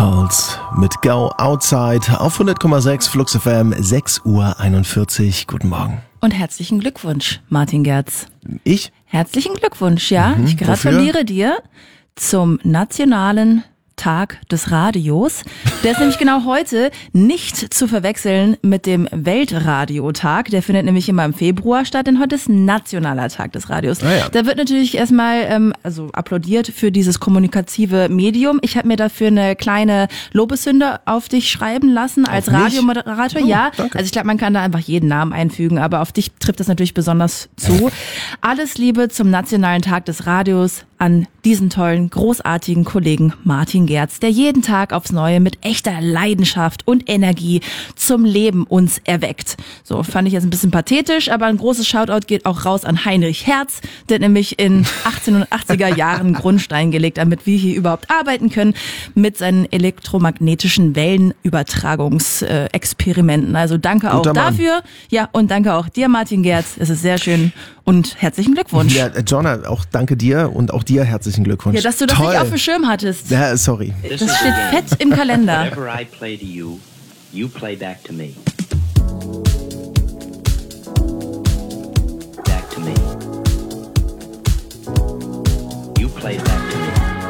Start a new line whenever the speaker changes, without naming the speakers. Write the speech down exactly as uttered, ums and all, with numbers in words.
Girls mit Go Outside auf hundert Komma sechs Flux F M, sechs Uhr einundvierzig. Guten Morgen.
Und herzlichen Glückwunsch, Martin Gerz.
Ich?
Herzlichen Glückwunsch, ja.
Mhm,
ich gratuliere dir zum nationalen Tag des Radios. Der ist nämlich genau heute nicht zu verwechseln mit dem Weltradiotag. Der findet nämlich immer im Februar statt, denn heute ist nationaler Tag des Radios.
Ah ja.
Da wird natürlich erstmal ähm, also applaudiert für dieses kommunikative Medium. Ich habe mir dafür eine kleine Lobeshymne auf dich schreiben lassen als
Auf mich?
Radiomoderator.
Oh,
ja,
danke.
also ich glaube, man kann da einfach jeden Namen einfügen, aber auf dich trifft das natürlich besonders zu. Alles Liebe zum nationalen Tag des Radios an diesen tollen, großartigen Kollegen Martin Gerz, der jeden Tag aufs Neue mit echter Leidenschaft und Energie zum Leben uns erweckt. So, fand ich jetzt ein bisschen pathetisch, aber ein großes Shoutout geht auch raus an Heinrich Herz, der nämlich in achtzehnhundertachtziger Jahren Grundstein gelegt, damit wir hier überhaupt arbeiten können mit seinen elektromagnetischen Wellenübertragungsexperimenten. Also danke auch
Guter Mann.
dafür. Ja, und danke auch dir, Martin Gerz. Es ist sehr schön und herzlichen Glückwunsch.
Ja, Jonna, auch danke dir und auch dir herzlichen Glückwunsch.
Ja, dass du das
Toll.
nicht auf dem Schirm hattest.
Ja, sorry.
Das steht fett im Kalender.
Whatever I play to you, you play back to me. Back to me. You play back.